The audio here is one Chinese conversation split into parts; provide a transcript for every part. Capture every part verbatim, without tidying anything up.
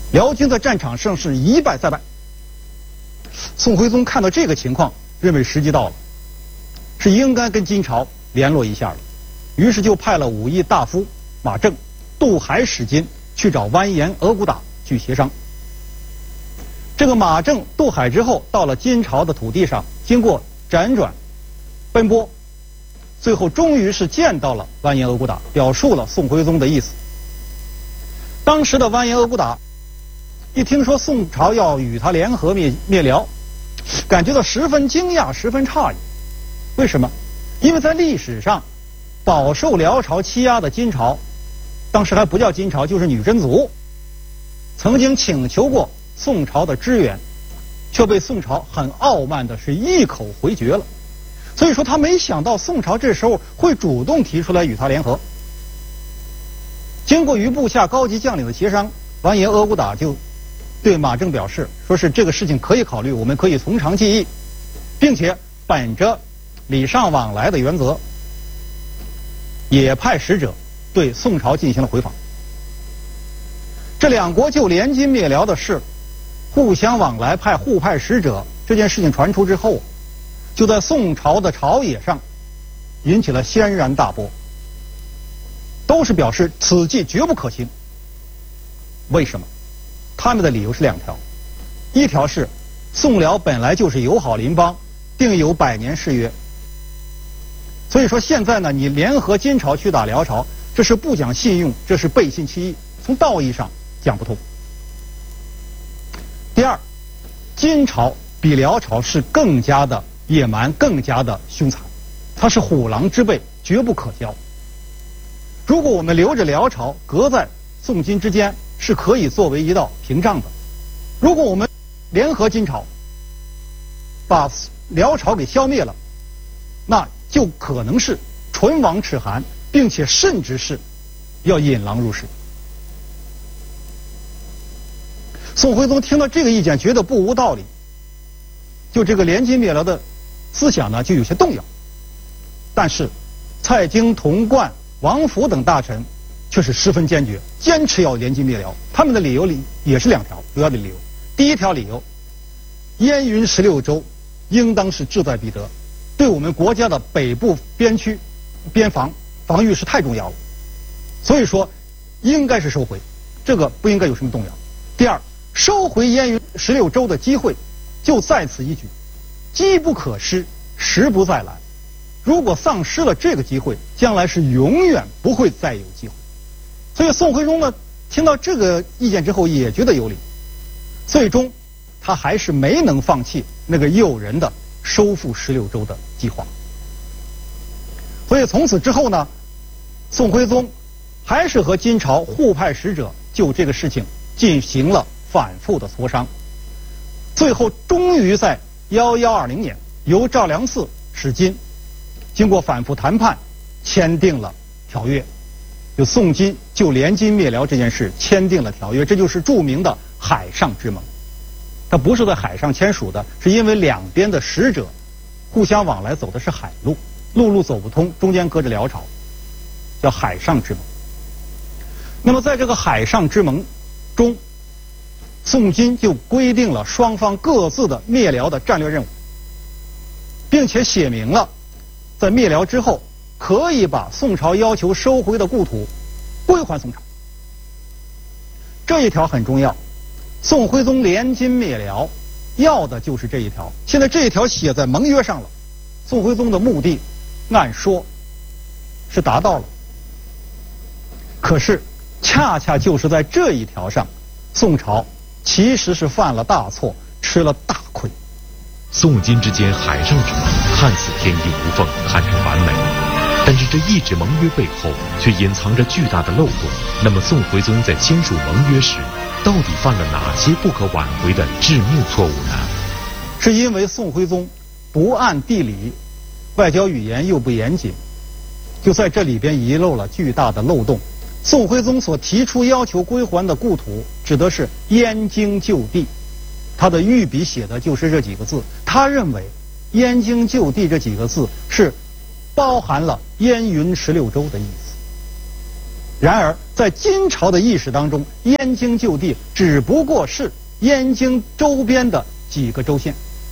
辽军在战场上是一败再败。宋徽宗看到这个情况，认为时机到了，是应该跟金朝联络一下了，于是就派了武义大夫马正渡海使金去找完颜额古达去协商。这个马正渡海之后，到了金朝的土地上，经过辗转奔波，最后终于是见到了完颜额古达，表述了宋徽宗的意思。当时的完颜额古达一听说宋朝要与他联合灭灭辽，感觉到十分惊讶，十分诧异。为什么？因为在历史上饱受辽朝欺压的金朝，当时还不叫金朝，就是女真族，曾经请求过宋朝的支援，却被宋朝很傲慢的是一口回绝了。所以说他没想到宋朝这时候会主动提出来与他联合。经过与部下高级将领的协商，完颜额古达就对马正表示，说是这个事情可以考虑，我们可以从长计议，并且本着礼尚往来的原则，也派使者对宋朝进行了回访。这两国就联金灭辽的事互相往来，派互派使者，这件事情传出之后，就在宋朝的朝野上引起了轩然大波，都是表示此计绝不可行。为什么？他们的理由是两条，一条是宋辽本来就是友好邻邦，定有百年誓约，所以说现在呢，你联合金朝去打辽朝，这是不讲信用，这是背信弃义，从道义上讲不通。第二，金朝比辽朝是更加的野蛮，更加的凶残，它是虎狼之辈，绝不可交。如果我们留着辽朝隔在宋金之间，是可以作为一道屏障的。如果我们联合金朝，把辽朝给消灭了，那就可能是唇亡齿寒，并且甚至是要引狼入室。宋徽宗听到这个意见，觉得不无道理，就这个联金灭辽的思想呢，就有些动摇。但是蔡京、童贯、王府等大臣却是十分坚决，坚持要联金灭辽。他们的理由里也是两条主要的理由。第一条理由，燕云十六州应当是志在必得，对我们国家的北部边区边防防御是太重要了，所以说应该是收回，这个不应该有什么动摇。第二，收回燕云十六州的机会就在此一举，机不可失，时不再来。如果丧失了这个机会，将来是永远不会再有机会。所以宋徽宗呢，听到这个意见之后也觉得有理，最终他还是没能放弃那个诱人的收复十六州的计划。所以从此之后呢，宋徽宗还是和金朝互派使者就这个事情进行了反复的磋商，最后终于在一一二零年，由赵良嗣使金经过反复谈判签订了条约，就宋金就联金灭辽这件事签订了条约，这就是著名的海上之盟。它不是在海上签署的，是因为两边的使者互相往来走的是海路，陆路走不通，中间隔着辽朝，叫海上之盟。那么在这个海上之盟中，宋金就规定了双方各自的灭辽的战略任务，并且写明了在灭辽之后可以把宋朝要求收回的故土归还宋朝。这一条很重要，宋徽宗联金灭辽要的就是这一条。现在这一条写在盟约上了，宋徽宗的目的按说是达到了，可是恰恰就是在这一条上，宋朝其实是犯了大错，吃了大亏。 宋金之间海上之盟看似天衣无缝，看着完美，但是这一纸盟约背后却隐藏着巨大的漏洞。那么宋徽宗在签署盟约时，到底犯了哪些不可挽回的致命错误呢？ 是因为宋徽宗不按地理，外交语言又不严谨，就在这里边遗漏了巨大的漏洞。宋徽宗所提出要求归还的故土指的是燕京旧地，他的御笔写的就是这几个字。他认为燕京旧地这几个字是包含了燕云十六州的意思。 然而，在金朝的意识当中，燕京就地只不过是燕京周边的几个州县，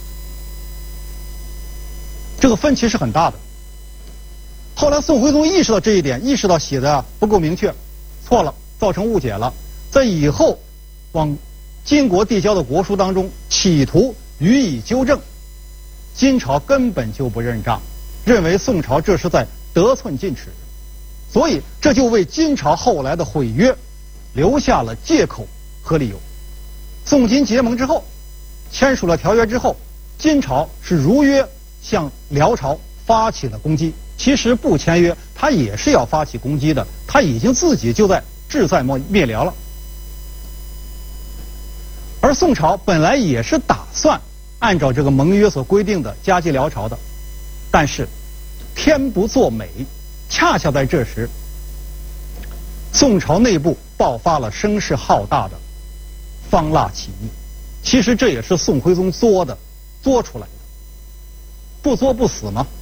这个分歧是很大的。后来宋徽宗意识到这一点，意识到写的不够明确，错了，造成误解了，在以后往金国递交的国书当中，企图予以纠正。金朝根本就不认账，认为宋朝这是在得寸进尺。所以，这就为金朝后来的毁约留下了借口和理由。宋金结盟之后，签署了条约之后，金朝是如约向辽朝发起了攻击。其实不签约，他也是要发起攻击的，他已经自己就在志在灭辽了。而宋朝本来也是打算按照这个盟约所规定的夹击辽朝的，但是天不作美。恰恰在这时，宋朝内部爆发了声势浩大的方腊起义。其实这也是宋徽宗作的，作出来的，不作不死吗？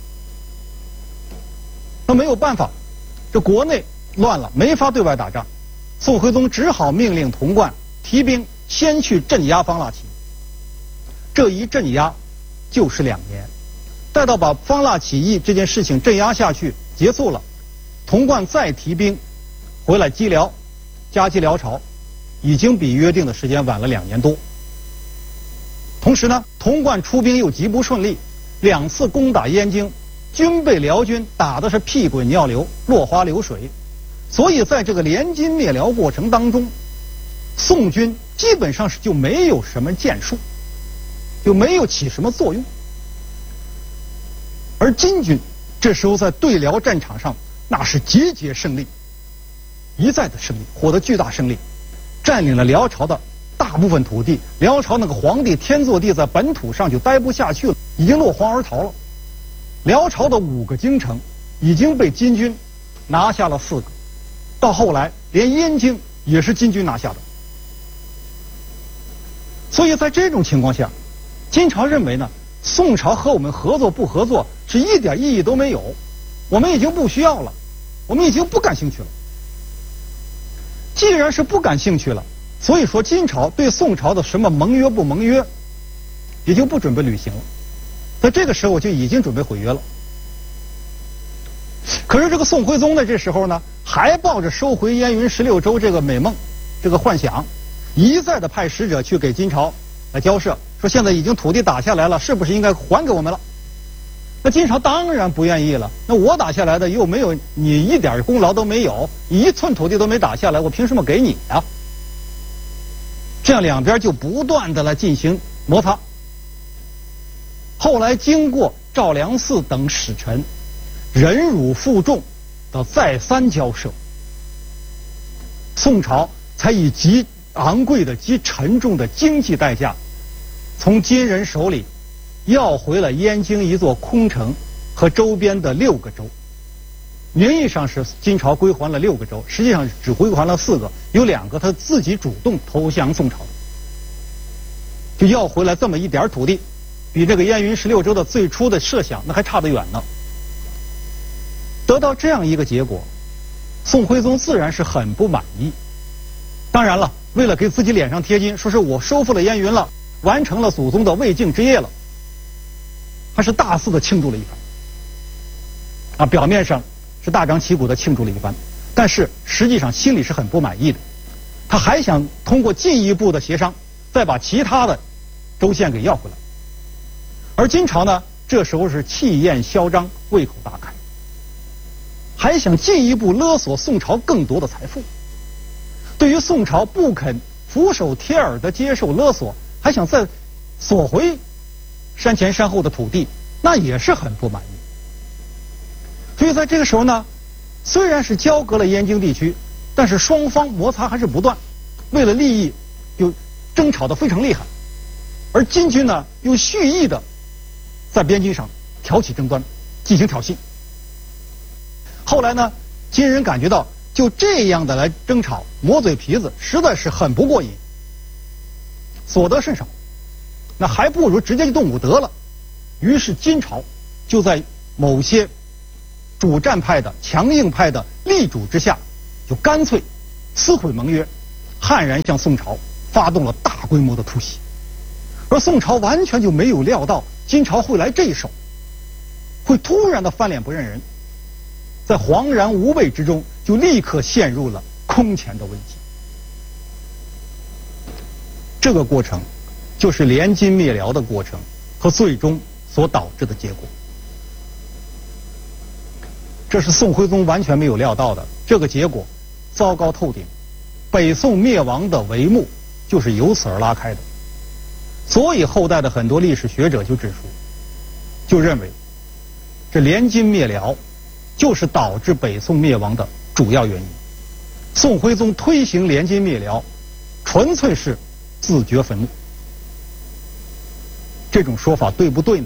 那没有办法，这国内乱了，没法对外打仗，宋徽宗只好命令童贯提兵先去镇压方腊起义。这一镇压就是两年，待到把方腊起义这件事情镇压下去结束了，童贯再提兵回来击辽，夹击辽朝，已经比约定的时间晚了两年多。同时呢，童贯出兵又极不顺利，两次攻打燕京，均被辽军打的是屁滚尿流，落花流水。所以在这个联金灭辽过程当中，宋军基本上是就没有什么建树，就没有起什么作用。而金军这时候在对辽战场上，那是节节胜利，一再的胜利，获得巨大胜利，占领了辽朝的大部分土地。辽朝那个皇帝天祚帝在本土上就待不下去了，已经落荒而逃了。辽朝的五个京城已经被金军拿下了四个，到后来连燕京也是金军拿下的。所以在这种情况下，金朝认为呢，宋朝和我们合作不合作是一点意义都没有，我们已经不需要了，我们已经不感兴趣了。既然是不感兴趣了，所以说金朝对宋朝的什么盟约不盟约也就不准备履行了，在这个时候就已经准备毁约了。可是这个宋徽宗呢，这时候呢还抱着收回燕云十六州这个美梦，这个幻想，一再的派使者去给金朝来交涉，说现在已经土地打下来了，是不是应该还给我们了？那金朝当然不愿意了，那我打下来的又没有你一点功劳都没有，一寸土地都没打下来，我凭什么给你啊？这样两边就不断的来进行摩擦。后来经过赵良嗣等使臣忍辱负重的再三交涉，宋朝才以极昂贵的极沉重的经济代价，从金人手里要回了燕京一座空城和周边的六个州。名义上是金朝归还了六个州，实际上只归还了四个，有两个他自己主动投降宋朝，就要回来这么一点土地，比这个燕云十六州的最初的设想那还差得远呢。得到这样一个结果，宋徽宗自然是很不满意。当然了，为了给自己脸上贴金，说是我收复了燕云了，完成了祖宗的未竟之业了，还是大肆的庆祝了一番。啊，表面上是大张旗鼓的庆祝了一番，但是实际上心里是很不满意的。他还想通过进一步的协商，再把其他的州县给要回来。而金朝呢，这时候是气焰嚣张，胃口大开，还想进一步勒索宋朝更多的财富。对于宋朝不肯俯首帖耳的接受勒索，还想再索回山前山后的土地，那也是很不满意。所以在这个时候呢，虽然是交割了燕京地区，但是双方摩擦还是不断，为了利益就争吵得非常厉害。而金军呢，又蓄意的在边境上挑起争端，进行挑衅。后来呢，金人感觉到就这样的来争吵磨嘴皮子实在是很不过瘾，所得甚少，那还不如直接就动武得了。于是金朝就在某些主战派的强硬派的力主之下， 就干脆撕毁盟约，悍然向宋朝发动了大规模的突袭。而宋朝完全就没有料到金朝会来这一手，会突然的翻脸不认人，在惶然无备之中，就立刻陷入了空前的危机。这个过程就是联金灭辽的过程和最终所导致的结果。这是宋徽宗完全没有料到的，这个结果糟糕透顶，北宋灭亡的帷幕就是由此而拉开的。所以后代的很多历史学者就指出，就认为这联金灭辽就是导致北宋灭亡的主要原因。宋徽宗推行联金灭辽，纯粹是自掘坟墓。这种说法对不对呢？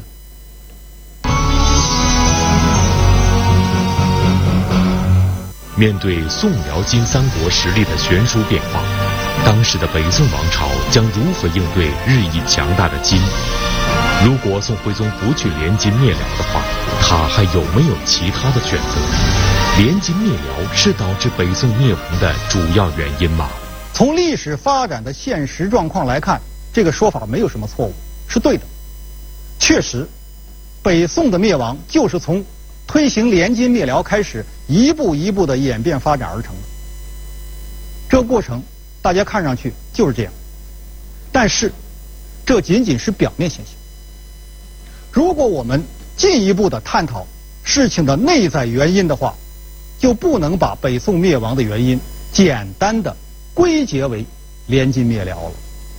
面对宋辽金三国实力的悬殊变化，当时的北宋王朝将如何应对日益强大的金？如果宋徽宗不去联金灭辽的话，他还有没有其他的选择？联金灭辽是导致北宋灭亡的主要原因吗？ 从历史发展的现实状况来看，这个说法没有什么错误，是对的。确实，北宋的灭亡就是从推行联金灭辽开始，一步一步的演变发展而成的。这个过程大家看上去就是这样，但是这仅仅是表面现象。如果我们进一步的探讨事情的内在原因的话，就不能把北宋灭亡的原因简单的归结为联金灭辽了。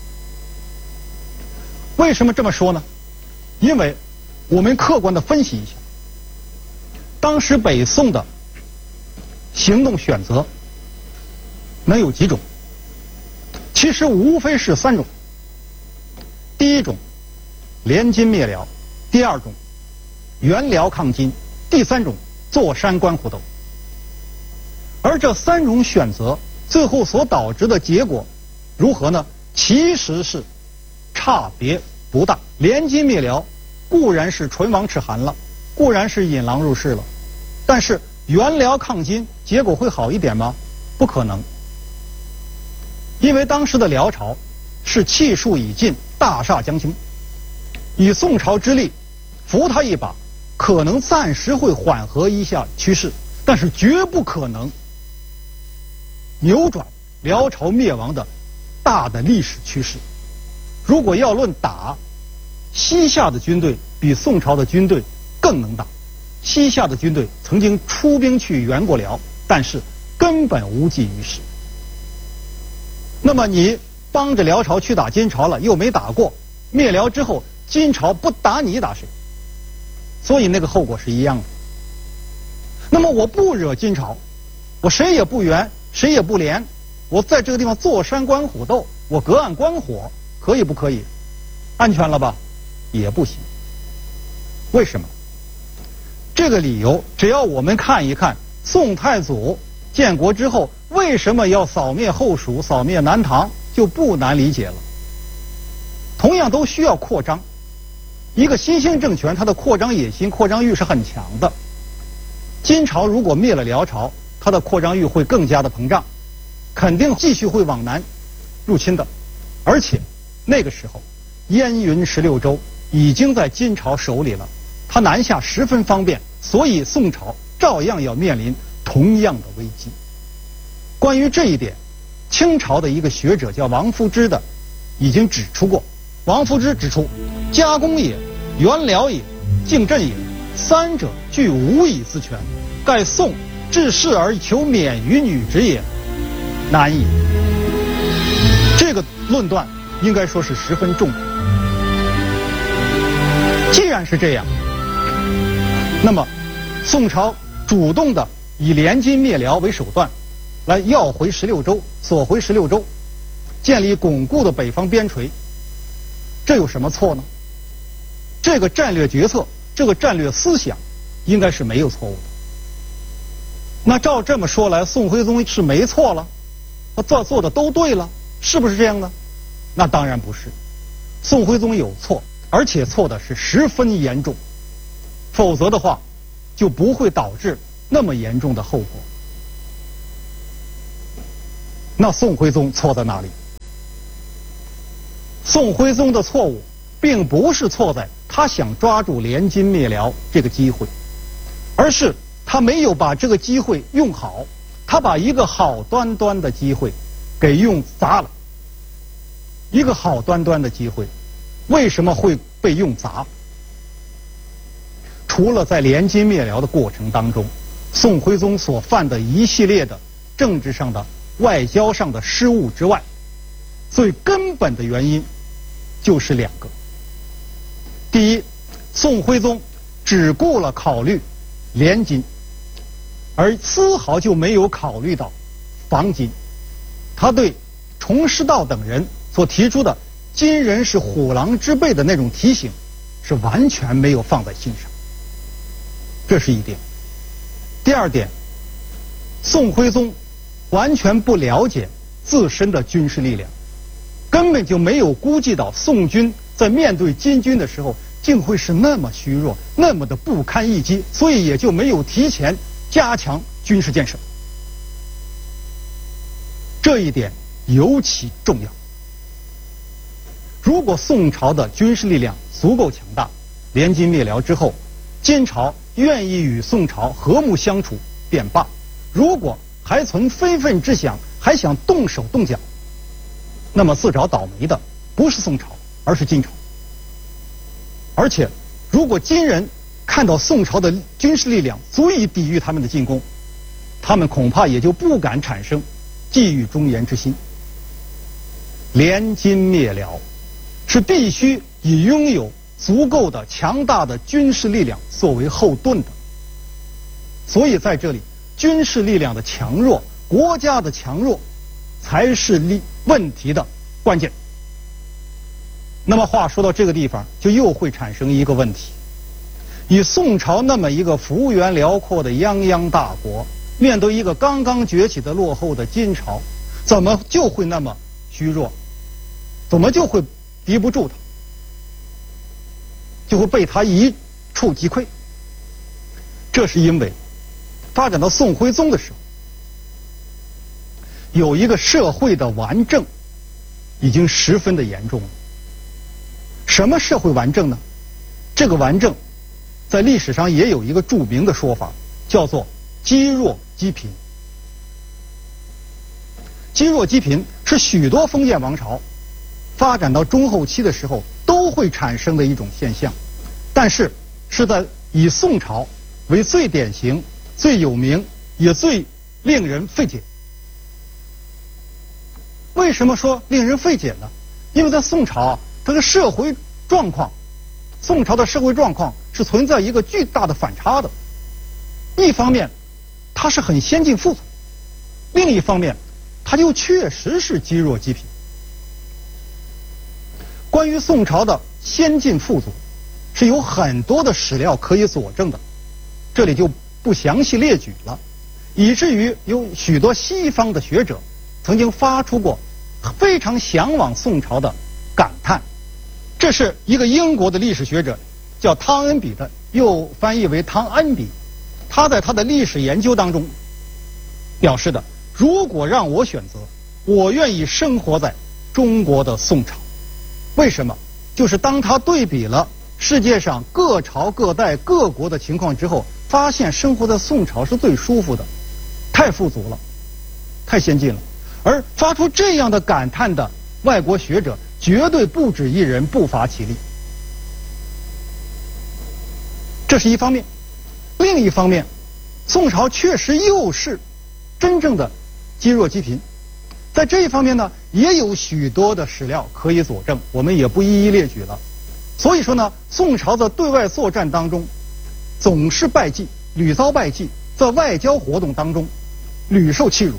为什么这么说呢？因为我们客观的分析一下，当时北宋的行动选择能有几种？其实无非是三种。第一种，联金灭辽；第二种，援辽抗金；第三种，坐山观虎斗。而这三种选择最后所导致的结果如何呢？其实是差别不大。联金灭辽固然是唇亡齿寒了，固然是引狼入室了，但是援辽抗金结果会好一点吗？不可能。因为当时的辽朝是气数已尽，大厦将倾，以宋朝之力扶他一把，可能暂时会缓和一下趋势，但是绝不可能扭转辽朝灭亡的大的历史趋势。如果要论打，西夏的军队比宋朝的军队更能打。西夏的军队曾经出兵去援过辽，但是根本无济于事。那么你帮着辽朝去打金朝了，又没打过，灭辽之后金朝不打你打谁？所以那个后果是一样的。那么我不惹金朝，我谁也不援，谁也不联，我在这个地方坐山观虎斗，我隔岸观火，可以不可以？安全了吧？也不行。为什么？这个理由只要我们看一看宋太祖建国之后为什么要扫灭后蜀、扫灭南唐，就不难理解了。同样都需要扩张，一个新兴政权它的扩张野心、扩张欲是很强的。金朝如果灭了辽朝，它的扩张欲会更加的膨胀，肯定继续会往南入侵的。而且那个时候燕云十六州已经在金朝手里了，它南下十分方便，所以宋朝照样要面临同样的危机。关于这一点，清朝的一个学者叫王夫之的已经指出过。王夫之指出，加攻也，援辽也，竞阵也，三者俱无以自全，盖宋治世而求免于女之也，难矣。这个论断应该说是十分重要。既然是这样，那么宋朝主动的以联金灭辽为手段，来要回十六州，索回十六州，建立巩固的北方边陲，这有什么错呢？这个战略决策，这个战略思想，应该是没有错误的。那照这么说来，宋徽宗是没错了，他做做的都对了，是不是这样呢？那当然不是，宋徽宗有错，而且错的是十分严重，否则的话就不会导致那么严重的后果。 那宋徽宗错在哪里？宋徽宗的错误并不是错在他想抓住联金灭辽这个机会，而是他没有把这个机会用好，他把一个好端端的机会给用砸了。一个好端端的机会为什么会被用砸？除了在联金灭辽的过程当中，宋徽宗所犯的一系列的政治上的、外交上的失误之外，最根本的原因就是两个。第一，宋徽宗只顾了考虑联金，而丝毫就没有考虑到防金。他对崇师道等人所提出的“金人是虎狼之辈”的那种提醒，是完全没有放在心上。这是一点。第二点，宋徽宗完全不了解自身的军事力量，根本就没有估计到宋军在面对金军的时候竟会是那么虚弱，那么的不堪一击，所以也就没有提前加强军事建设。这一点尤其重要。如果宋朝的军事力量足够强大，联金灭辽之后，金朝愿意与宋朝和睦相处便罢。如果还存非分之想，还想动手动脚，那么自找倒霉的不是宋朝，而是金朝。而且，如果金人看到宋朝的军事力量足以抵御他们的进攻，他们恐怕也就不敢产生觊觎忠言之心。联金灭辽是必须以拥有足够的强大的军事力量作为后盾的，所以在这里，军事力量的强弱、国家的强弱，才是力问题的关键。那么话说到这个地方，就又会产生一个问题：以宋朝那么一个幅员辽阔的泱泱大国，面对一个刚刚崛起的落后的金朝，怎么就会那么虚弱？怎么就会敌不住他？就会被他一触即溃。这是因为发展到宋徽宗的时候，有一个社会的顽症已经十分的严重了。什么社会顽症呢？这个顽症在历史上也有一个著名的说法，叫做积弱积贫。积弱积贫是许多封建王朝发展到中后期的时候都会产生的一种现象，但是是在以宋朝为最典型、最有名，也最令人费解。为什么说令人费解呢？因为在宋朝啊，这个社会状况，宋朝的社会状况是存在一个巨大的反差的。一方面，它是很先进富足；另一方面，它就确实是积弱积贫。关于宋朝的先进富足，是有很多的史料可以佐证的，这里就不详细列举了，以至于有许多西方的学者曾经发出过非常向往宋朝的感叹。这是一个英国的历史学者叫汤恩比的，又翻译为汤恩比，他在他的历史研究当中表示的：如果让我选择，我愿意生活在中国的宋朝。为什么？就是当他对比了世界上各朝各代各国的情况之后，发现生活在宋朝是最舒服的，太富足了，太先进了。而发出这样的感叹的外国学者绝对不止一人，不乏其例。这是一方面。另一方面，宋朝确实又是真正的积弱积贫，在这一方面呢，也有许多的史料可以佐证，我们也不一一列举了。所以说呢，宋朝在对外作战当中总是败绩，屡遭败绩，在外交活动当中屡受欺辱。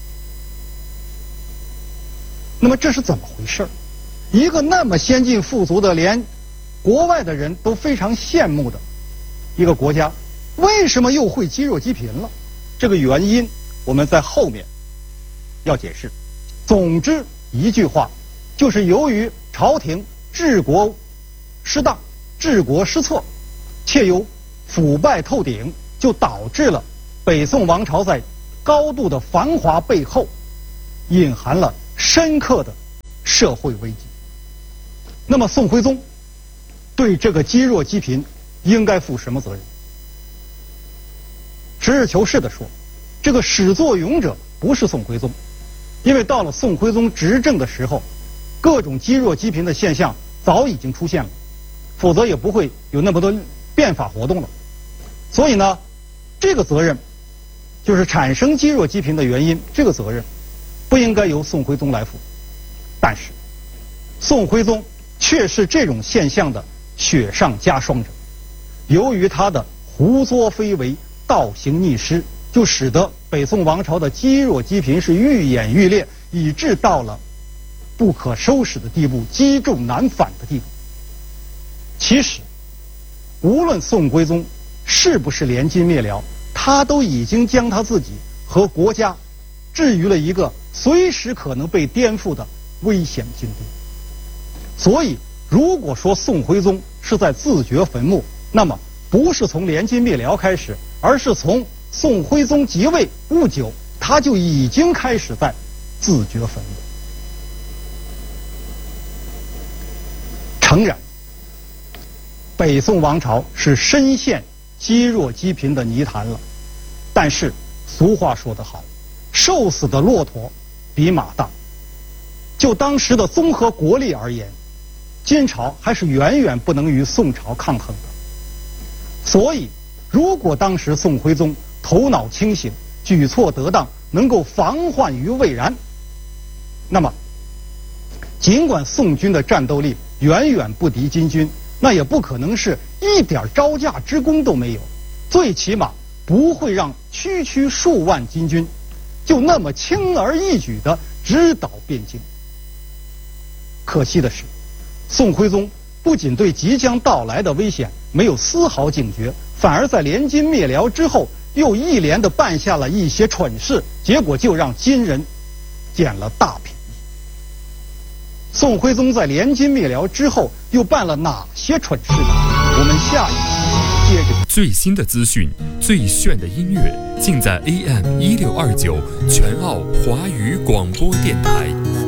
那么这是怎么回事？一个那么先进富足的，连国外的人都非常羡慕的一个国家，为什么又会积弱积贫了？这个原因我们在后面要解释。总之一句话，就是由于朝廷治国失当、治国失策，且有腐败透顶，就导致了北宋王朝在高度的繁华背后， 隐含了深刻的社会危机。那么宋徽宗对这个积弱积贫应该负什么责任？实事求是地说，这个始作俑者不是宋徽宗，因为到了宋徽宗执政的时候，各种积弱积贫的现象早已经出现了，否则也不会有那么多变法活动了。所以呢，这个责任就是产生积弱积贫的原因，这个责任不应该由宋徽宗来负。但是宋徽宗却是这种现象的雪上加霜者，由于他的胡作非为、倒行逆施，就使得北宋王朝的积弱积贫是愈演愈烈，以致到了不可收拾的地步，积重难返的地步。其实无论宋徽宗是不是联金灭辽，他都已经将他自己和国家置于了一个随时可能被颠覆的危险境地。所以如果说宋徽宗是在自掘坟墓，那么不是从联金灭辽开始，而是从宋徽宗即位不久，他就已经开始在自掘坟墓。诚然，北宋王朝是深陷积弱积贫的泥潭了，但是俗话说得好，瘦死的骆驼比马大。就当时的综合国力而言，金朝还是远远不能与宋朝抗衡的。所以如果当时宋徽宗头脑清醒，举措得当，能够防患于未然，那么尽管宋军的战斗力远远不敌金军，那也不可能是一点招架之功都没有，最起码不会让区区数万金军就那么轻而易举地直捣汴京。可惜的是，宋徽宗不仅对即将到来的危险没有丝毫警觉，反而在联金灭辽之后又一连的办下了一些蠢事，结果就让金人捡了大便宜。宋徽宗在联金灭辽之后又办了哪些蠢事呢？我们下一期接着。 最新的资讯，最炫的音乐，尽在 A M 一六二九全澳华语广播电台。